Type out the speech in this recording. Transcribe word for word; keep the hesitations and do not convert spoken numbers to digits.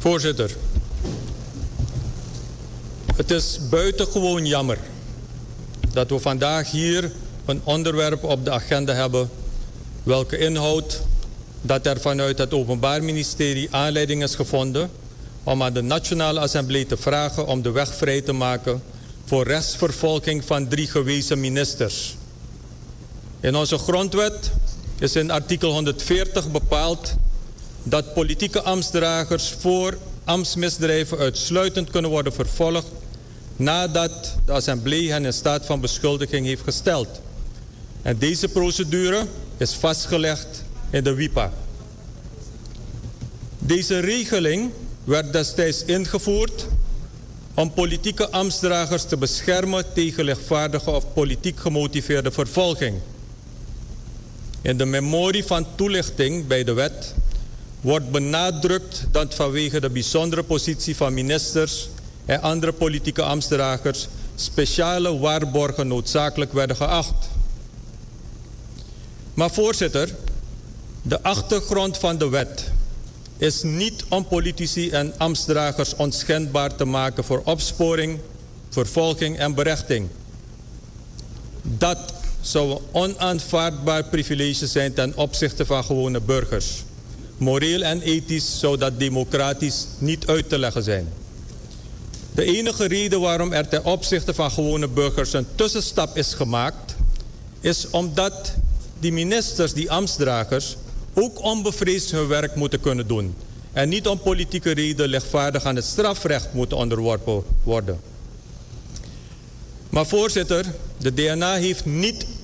Voorzitter, het is buitengewoon jammer dat we vandaag hier een onderwerp op de agenda hebben welke inhoudt dat er vanuit het Openbaar Ministerie aanleiding is gevonden om aan de Nationale Assemblée te vragen om de weg vrij te maken voor rechtsvervolging van drie gewezen ministers. In onze grondwet is in artikel honderdveertig bepaald dat politieke ambtsdragers voor ambtsmisdrijven uitsluitend kunnen worden vervolgd nadat de Assemblée hen in staat van beschuldiging heeft gesteld. En deze procedure is vastgelegd in de W I P A. Deze regeling werd destijds ingevoerd om politieke ambtsdragers te beschermen tegen lichtvaardige of politiek gemotiveerde vervolging. In de memorie van toelichting bij de wet wordt benadrukt dat vanwege de bijzondere positie van ministers en andere politieke ambtsdragers speciale waarborgen noodzakelijk werden geacht. Maar voorzitter, de achtergrond van de wet is niet om politici en ambtsdragers onschendbaar te maken voor opsporing, vervolging en berechting. Dat zou een onaanvaardbaar privilege zijn ten opzichte van gewone burgers. Moreel en ethisch zou dat democratisch niet uit te leggen zijn. De enige reden waarom er ten opzichte van gewone burgers een tussenstap is gemaakt, is omdat die ministers, die ambtsdragers, ook onbevreesd hun werk moeten kunnen doen. En niet om politieke reden lichtvaardig aan het strafrecht moeten onderworpen worden. Maar voorzitter, de D N A heeft niet